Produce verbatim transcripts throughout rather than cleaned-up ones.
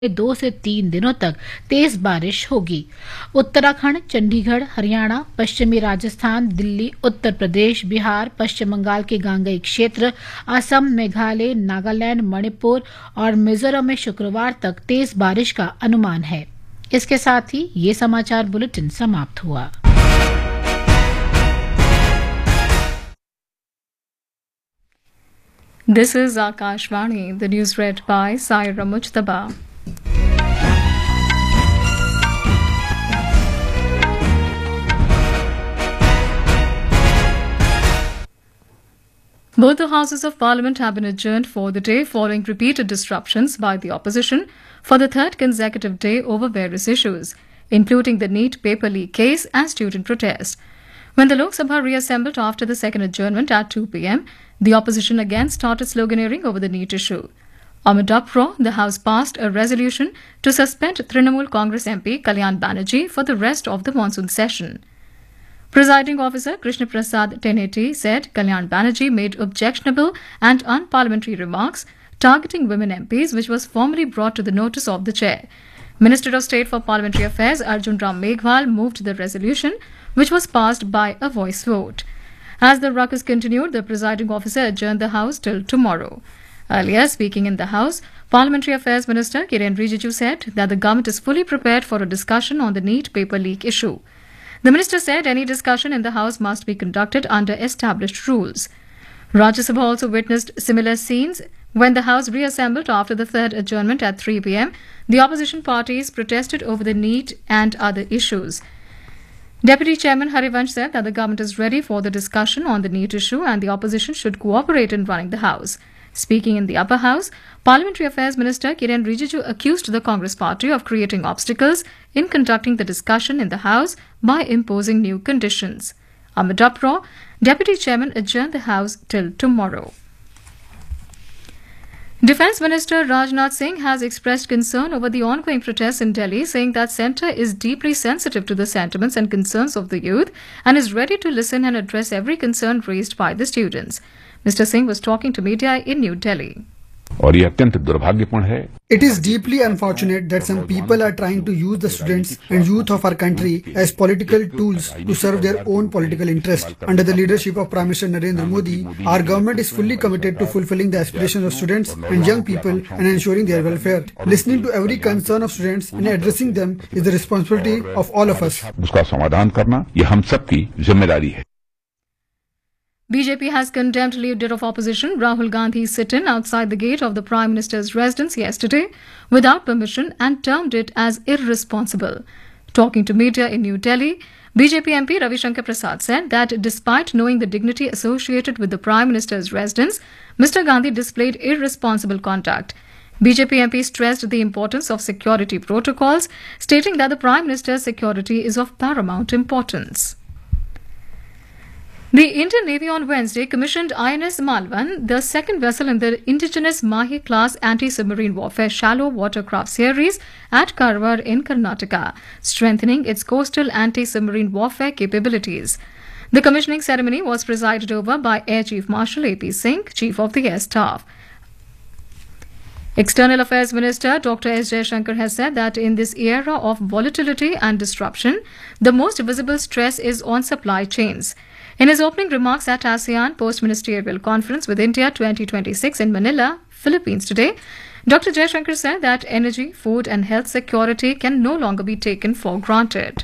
दो से तीन दिनों तक तेज बारिश होगी। उत्तराखंड, चंडीगढ़, हरियाणा, पश्चिमी राजस्थान, दिल्ली, उत्तर प्रदेश, बिहार, पश्चिम बंगाल के गांगेय क्षेत्र, असम, मेघालय, नागालैंड, मणिपुर और मिजोरम में शुक्रवार तक तेज बारिश का अनुमान है। इसके साथ ही ये समाचार बुलेटिन समाप्त हुआ। This is Akashvani, the news read by Saira Mujtaba. Both the Houses of Parliament have been adjourned for the day following repeated disruptions by the opposition for the third consecutive day over various issues, including the NEET paper leak case and student protest. When the Lok Sabha reassembled after the second adjournment at two p m, the opposition again started sloganeering over the NEET issue. Amid uproar, the House passed a resolution to suspend Trinamool Congress M P Kalyan Banerjee for the rest of the monsoon session. Presiding Officer Krishna Prasad Teneti said Kalyan Banerjee made objectionable and unparliamentary remarks targeting women M Ps, which was formally brought to the notice of the chair. Minister of State for Parliamentary Affairs Arjun Ram Meghwal moved the resolution, which was passed by a voice vote. As the ruckus continued, the presiding officer adjourned the House till tomorrow. Earlier, speaking in the House, Parliamentary Affairs Minister Kiren Rijiju said that the government is fully prepared for a discussion on the NEET paper leak issue. The minister said any discussion in the House must be conducted under established rules. Rajya Sabha also witnessed similar scenes when the House reassembled after the third adjournment at three p m. The opposition parties protested over the NEET and other issues. Deputy Chairman Harivansh said that the government is ready for the discussion on the NEET issue and the opposition should cooperate in running the House. Speaking in the upper house, Parliamentary Affairs Minister Kiren Rijiju accused the Congress party of creating obstacles in conducting the discussion in the House by imposing new conditions. Amid uproar, Deputy Chairman adjourned the House till tomorrow. Defence Minister Rajnath Singh has expressed concern over the ongoing protests in Delhi, saying that centre is deeply sensitive to the sentiments and concerns of the youth and is ready to listen and address every concern raised by the students. Mister Singh was talking to media in New Delhi. और ये अत्यंत दुर्भाग्यपूर्ण है. It is deeply unfortunate that some people are trying to use the students and youth of our country as political tools to serve their own political interest. Under the leadership of Prime Minister Narendra Modi, our government is fully committed to fulfilling the aspirations of students and young people and ensuring their welfare. Listening to every concern of students and addressing them is the responsibility of all of us. उसका समाधान करना ये हम सबकी जिम्मेदारी है. B J P has condemned leader of opposition Rahul Gandhi's sit-in outside the gate of the Prime Minister's residence yesterday without permission and termed it as irresponsible. Talking to media in New Delhi, B J P M P Ravi Shankar Prasad said that despite knowing the dignity associated with the Prime Minister's residence, Mister Gandhi displayed irresponsible conduct. B J P M P stressed the importance of security protocols, stating that the Prime Minister's security is of paramount importance. The Indian Navy on Wednesday commissioned I N S Malvan, the second vessel in the indigenous Mahi-class anti-submarine warfare shallow watercraft series at Karwar in Karnataka, strengthening its coastal anti-submarine warfare capabilities. The commissioning ceremony was presided over by Air Chief Marshal A P Singh, Chief of the Air Staff. External Affairs Minister Doctor S Jaishankar has said that in this era of volatility and disruption, the most visible stress is on supply chains. In his opening remarks at ASEAN Post-Ministerial Conference with India twenty twenty-six in Manila, Philippines today, Doctor Jaishankar said that energy, food and health security can no longer be taken for granted.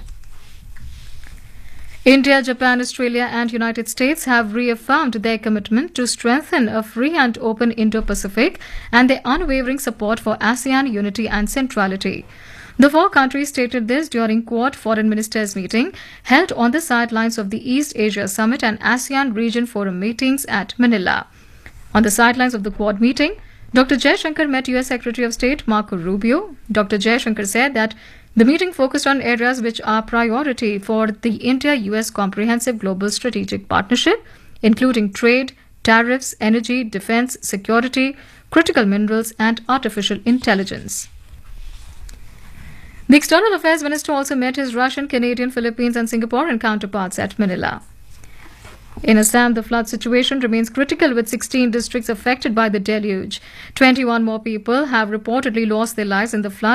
India, Japan, Australia and United States have reaffirmed their commitment to strengthen a free and open Indo-Pacific and their unwavering support for ASEAN unity and centrality. The four countries stated this during Quad Foreign Ministers meeting held on the sidelines of the East Asia Summit and ASEAN Region Forum meetings at Manila. On the sidelines of the Quad meeting, Doctor Jaishankar met U S Secretary of State Marco Rubio. Doctor Jaishankar said that the meeting focused on areas which are priority for the India-U S Comprehensive Global Strategic Partnership, including trade, tariffs, energy, defense, security, critical minerals and artificial intelligence. The External Affairs Minister also met his Russian, Canadian, Philippines and Singaporean counterparts at Manila. In Assam, the flood situation remains critical with sixteen districts affected by the deluge. twenty-one more people have reportedly lost their lives in the flood.